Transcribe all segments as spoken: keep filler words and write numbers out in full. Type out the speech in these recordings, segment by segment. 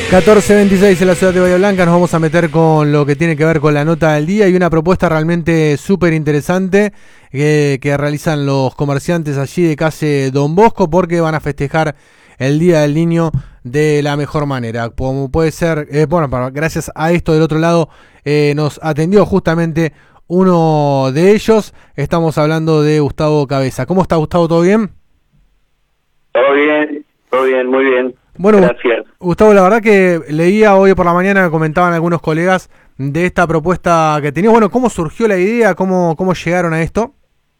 catorce veintiséis en la ciudad de Bahía Blanca. Nos vamos a meter con lo que tiene que ver con la nota del día y una propuesta realmente súper interesante que, que realizan los comerciantes allí de calle Don Bosco, porque van a festejar el Día del Niño de la mejor manera. Como puede ser, eh, bueno, gracias a esto del otro lado eh, nos atendió justamente uno de ellos. Estamos hablando de Gustavo Cabeza. ¿Cómo está, Gustavo? ¿Todo bien? Todo bien, todo bien, muy bien. Bueno, gracias. Gustavo, la verdad que leía hoy por la mañana, comentaban algunos colegas de esta propuesta que tenías. Bueno, ¿cómo surgió la idea? ¿Cómo, cómo llegaron a esto?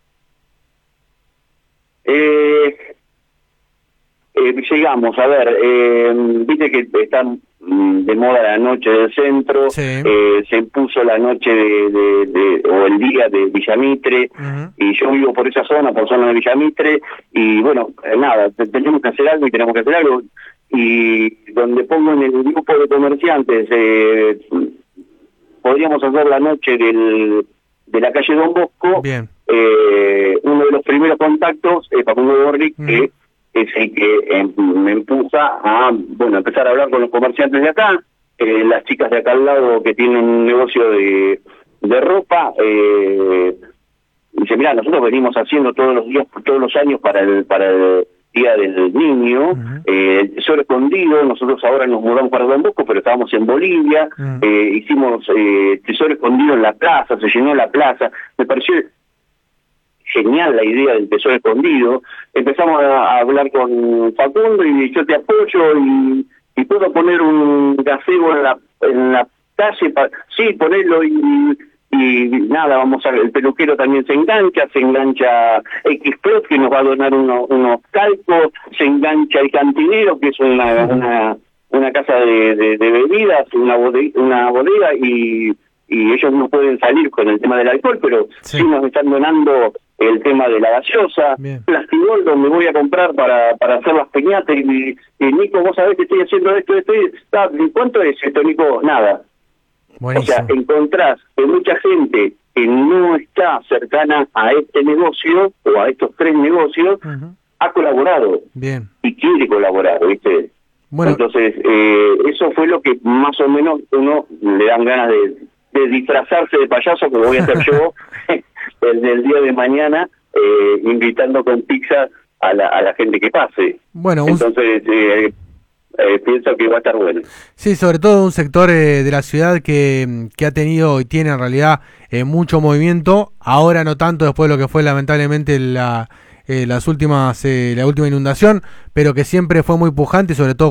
Eh, eh, llegamos, a ver, eh, viste que está de moda la noche del centro, Sí. eh, se impuso la noche de, de, de o el día de Villamitre, uh-huh. y yo vivo por esa zona, por zona de Villamitre, y bueno, eh, nada, tenemos que hacer algo y tenemos que hacer algo, y donde pongo en el grupo de comerciantes, eh, podríamos hacer la noche del, de la calle Don Bosco. Bien. Eh, uno de los primeros contactos es Facundo Borri, uh-huh. que es el que eh, me empuja a, bueno, empezar a hablar con los comerciantes de acá, eh, las chicas de acá al lado que tienen un negocio de, de ropa, eh, dice, mira, nosotros venimos haciendo todos los días, todos los años para el, para el Día del Niño, uh-huh. eh, el Tesoro Escondido. Nosotros ahora nos mudamos para Don Bosco, pero estábamos en Bolivia, uh-huh. eh, hicimos eh, Tesoro Escondido en la plaza, se llenó la plaza, me pareció genial la idea del Tesoro Escondido. Empezamos a, a hablar con Facundo y yo te apoyo y, y puedo poner un gazebo en la, en la calle, pa, sí, ponerlo y... y nada, vamos a ver, el peluquero también se engancha, se engancha X-Press, que nos va a donar uno, unos calcos, se engancha el cantinero, que es una una, una casa de, de, de bebidas, una bodega, una bodega y, y ellos no pueden salir con el tema del alcohol, pero sí, sí nos están donando el tema de la gaseosa, Plastigol, donde voy a comprar para para hacer las piñatas, y, y Nico, vos sabés que estoy haciendo esto, esto, esto, ¿cuánto es esto, Nico? Nada. Buenísimo. O sea, encontrás que mucha gente que no está cercana a este negocio o a estos tres negocios, uh-huh. ha colaborado. Bien. Y quiere colaborar, ¿viste? Bueno. Entonces, eh, eso fue lo que más o menos uno le dan ganas de, de disfrazarse de payaso, que voy a hacer yo el, el día de mañana, eh, invitando con pizza a la, a la gente que pase. Bueno, un... Entonces... Eh, Eh, pienso que va a estar bueno. Sí, sobre todo un sector eh, de la ciudad que, que ha tenido y tiene en realidad eh, mucho movimiento, ahora no tanto después de lo que fue lamentablemente la, eh, las últimas eh, la última inundación, pero que siempre fue muy pujante, sobre todo